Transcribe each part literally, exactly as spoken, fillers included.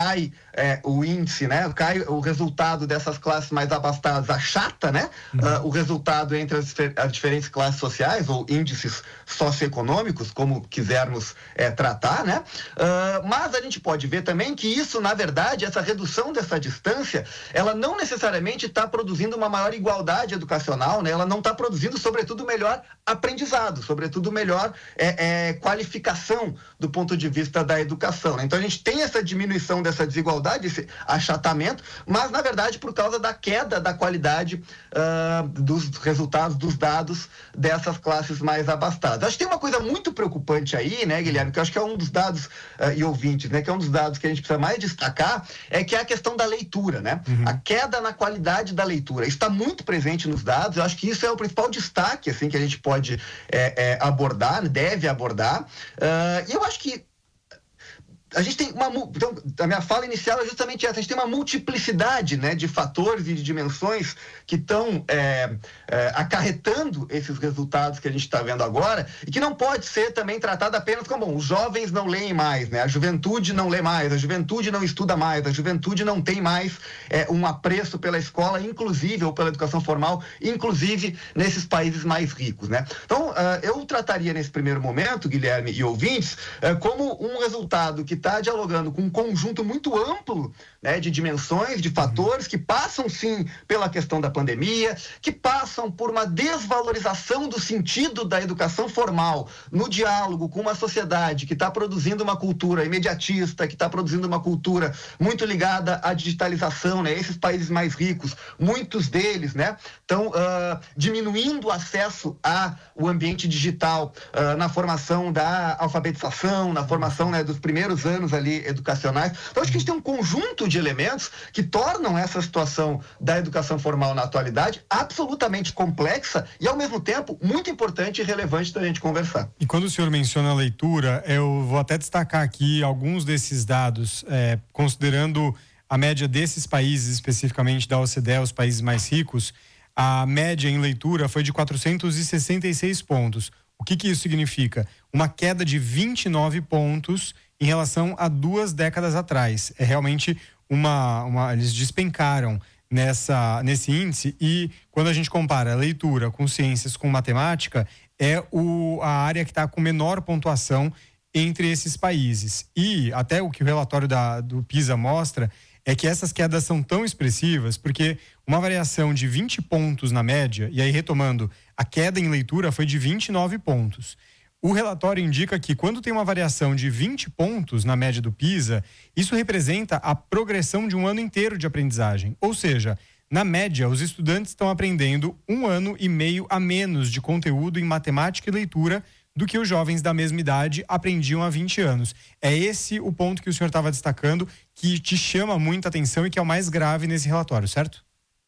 cai é, o índice, né? Cai o resultado dessas classes mais abastadas, achata, né? Uhum. Uh, o resultado entre as, as diferentes classes sociais ou índices socioeconômicos, como quisermos é, tratar, né? Uh, mas a gente pode ver também que isso, na verdade, essa redução dessa distância, ela não necessariamente está produzindo uma maior igualdade educacional, né? Ela não está produzindo, sobretudo, melhor aprendizado, sobretudo, melhor é, é, qualificação do ponto de vista da educação, né? Então a gente tem essa diminuição dessa desigualdade, esse achatamento, mas na verdade por causa da queda da qualidade uh, dos resultados, dos dados dessas classes mais abastadas. Acho que tem uma coisa muito preocupante aí, né, Guilherme, que eu acho que é um dos dados uh, e ouvintes, né, que é um dos dados que a gente precisa mais destacar, é que é a questão da leitura, né? Uhum. A queda na qualidade da leitura. Isso está muito presente nos dados, eu acho que isso é o principal destaque, assim, que a gente pode é, é, abordar, deve abordar, uh, e eu acho que a gente tem uma, então, a minha fala inicial é justamente essa, a gente tem uma multiplicidade, né, de fatores e de dimensões que estão é, é, acarretando esses resultados que a gente está vendo agora e que não pode ser também tratado apenas como, bom, os jovens não leem mais, né, a juventude não lê mais, a juventude não estuda mais, a juventude não tem mais é, um apreço pela escola, inclusive, ou pela educação formal, inclusive nesses países mais ricos, né. Então, uh, eu trataria nesse primeiro momento, Guilherme e ouvintes, uh, como um resultado que está dialogando com um conjunto muito amplo, né, de dimensões, de fatores que passam sim pela questão da pandemia, que passam por uma desvalorização do sentido da educação formal no diálogo com uma sociedade que está produzindo uma cultura imediatista, que está produzindo uma cultura muito ligada à digitalização, né? Esses países mais ricos, muitos deles, né, estão uh, diminuindo o acesso ao ambiente digital uh, na formação da alfabetização, na formação, né, dos primeiros anos ali educacionais. Então acho que a gente tem um conjunto de elementos que tornam essa situação da educação formal na atualidade absolutamente complexa e ao mesmo tempo muito importante e relevante da gente conversar. E quando o senhor menciona a leitura, eu vou até destacar aqui alguns desses dados, é, considerando a média desses países, especificamente da O C D E, os países mais ricos, a média em leitura foi de quatrocentos e sessenta e seis pontos. O que que isso significa? Uma queda de vinte e nove pontos em relação a duas décadas atrás. É realmente uma, uma eles despencaram nessa, nesse índice, e quando a gente compara leitura com ciências com matemática, é o, a área que está com menor pontuação entre esses países. E até o que o relatório da, do PISA mostra é que essas quedas são tão expressivas porque uma variação de vinte pontos na média, e aí retomando, a queda em leitura foi de vinte e nove pontos. O relatório indica que quando tem uma variação de vinte pontos na média do PISA, isso representa a progressão de um ano inteiro de aprendizagem. Ou seja, na média, os estudantes estão aprendendo um ano e meio a menos de conteúdo em matemática e leitura do que os jovens da mesma idade aprendiam há vinte anos. É esse o ponto que o senhor estava destacando, que te chama muita atenção e que é o mais grave nesse relatório, certo?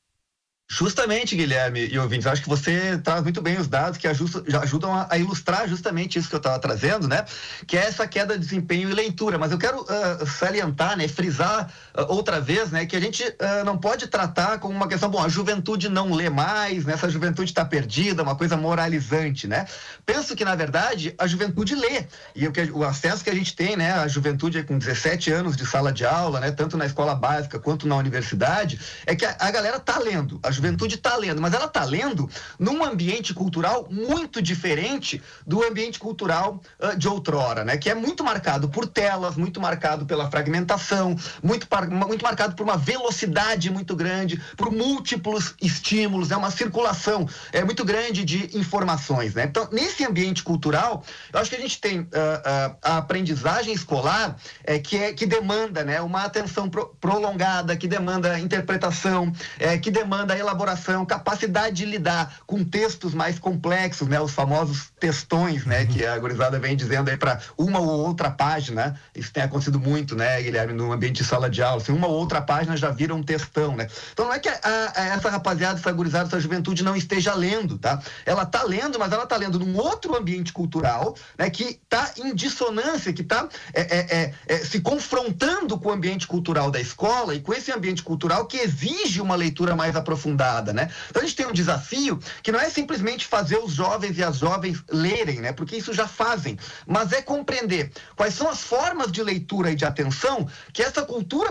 Justamente, Guilherme e ouvintes, acho que você traz muito bem os dados que ajustam, ajudam a, a ilustrar justamente isso que eu estava trazendo, né? Que é essa queda de desempenho e leitura. Mas eu quero uh, salientar, né? Frisar uh, outra vez, né? Que a gente uh, não pode tratar como uma questão, bom, a juventude não lê mais, né? Essa juventude está perdida, uma coisa moralizante, né? Penso que, na verdade, a juventude lê. E o, que, o acesso que a gente tem, né? A juventude é com dezessete anos de sala de aula, né? Tanto na escola básica quanto na universidade, é que a, a galera tá lendo. A juventude está lendo, mas ela está lendo num ambiente cultural muito diferente do ambiente cultural uh, de outrora, né? Que é muito marcado por telas, muito marcado pela fragmentação, muito, par, muito marcado por uma velocidade muito grande, por múltiplos estímulos, né? Uma circulação é, muito grande de informações, né? Então, nesse ambiente cultural, eu acho que a gente tem uh, uh, a aprendizagem escolar é, que, é, que demanda, né? Uma atenção pro, prolongada, que demanda interpretação, é, que demanda elaboração, capacidade de lidar com textos mais complexos, né? Os famosos textões, né? Que a gurizada vem dizendo aí para uma ou outra página. Isso tem acontecido muito, né, Guilherme, no ambiente de sala de aula. Assim, uma ou outra página já vira um textão, né? Então não é que a, a, essa rapaziada, essa gurizada, essa juventude não esteja lendo, tá? Ela tá lendo, mas ela tá lendo num outro ambiente cultural, né? Que tá em dissonância, que tá é, é, é, é, se confrontando com o ambiente cultural da escola e com esse ambiente cultural que exige uma leitura mais aprofundada, né? Então a gente tem um desafio que não é simplesmente fazer os jovens e as jovens lerem, né? Porque isso já fazem, mas é compreender quais são as formas de leitura e de atenção que essa cultura